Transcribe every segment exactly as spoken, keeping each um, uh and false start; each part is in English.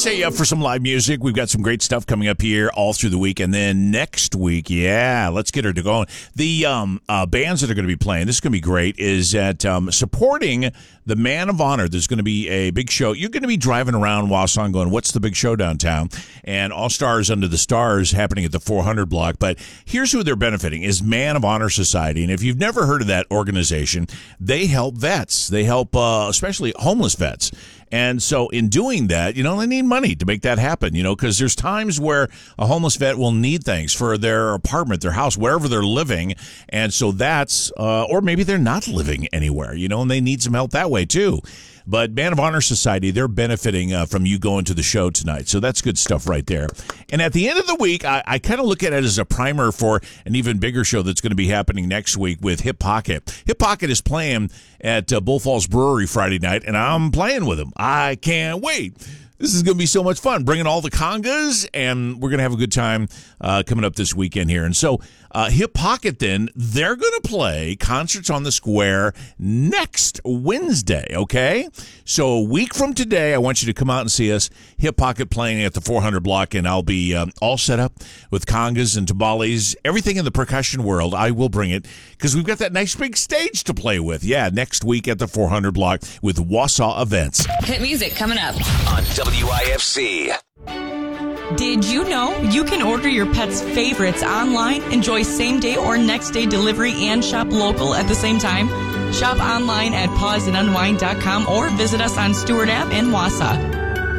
set you up for some live music. We've got some great stuff coming up here all through the week. And then next week, yeah, let's get her to going. The um, uh, bands that are going to be playing, this is going to be great, is that um, supporting the Man of Honor. There's going to be a big show. You're going to be driving around Wausau going, what's the big show downtown? And All Stars Under the Stars happening at the four hundred block. But here's who they're benefiting is Man of Honor Society. And if you've never heard of that organization, they help vets. They help uh, especially homeless vets. And so in doing that, you know, they need money to make that happen, you know, because there's times where a homeless vet will need things for their apartment, their house, wherever they're living. And so that's, uh, or maybe they're not living anywhere, you know, and they need some help that way too. But Man of Honor Society, they're benefiting uh, from you going to the show tonight. So that's good stuff right there. And at the end of the week, I, I kind of look at it as a primer for an even bigger show that's going to be happening next week with Hip Pocket. Hip Pocket is playing at uh, Bull Falls Brewery Friday night, and I'm playing with them. I can't wait. This is going to be so much fun, bringing all the congas, and we're going to have a good time uh, coming up this weekend here. And so uh, Hip Pocket, then, they're going to play Concerts on the Square next Wednesday, okay? So a week from today, I want you to come out and see us. Hip Pocket playing at the four hundred block, and I'll be um, all set up with congas and tamales, everything in the percussion world. I will bring it because we've got that nice big stage to play with. Yeah, next week at the four hundred block with Wausau Events. Hit music coming up on W I F C. Did you know you can order your pet's favorites online, enjoy same-day or next-day delivery, and shop local at the same time? Shop online at pause and unwind dot com or visit us on Stewart Ave in Wausau.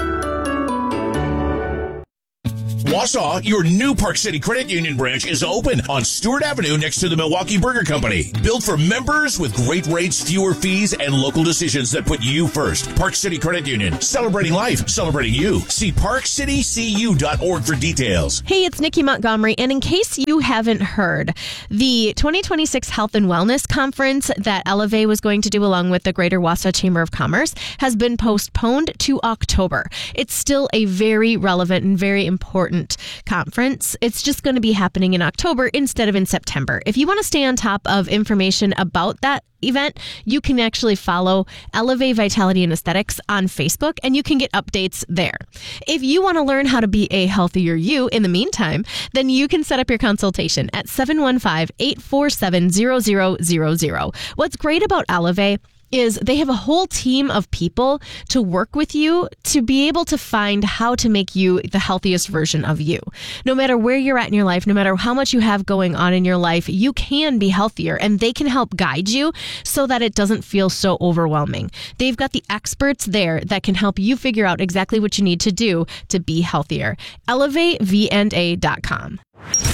Wausau, your new Park City Credit Union branch is open on Stewart Avenue next to the Milwaukee Burger Company. Built for members with great rates, fewer fees, and local decisions that put you first. Park City Credit Union, celebrating life, celebrating you. See park city c u dot org for details. Hey, it's Nikki Montgomery, and in case you haven't heard, the twenty twenty-six Health and Wellness Conference that Elevate was going to do along with the Greater Wausau Chamber of Commerce has been postponed to October. It's still a very relevant and very important conference. It's just going to be happening in October instead of in September. If you want to stay on top of information about that event, you can actually follow Elevate Vitality and Aesthetics on Facebook, and you can get updates there. If you want to learn how to be a healthier you in the meantime, then you can set up your consultation at seven one five, eight four seven, zero zero zero zero. What's great about Elevate is they have a whole team of people to work with you to be able to find how to make you the healthiest version of you. No matter where you're at in your life, no matter how much you have going on in your life, you can be healthier, and they can help guide you so that it doesn't feel so overwhelming. They've got the experts there that can help you figure out exactly what you need to do to be healthier. elevate v and a dot com.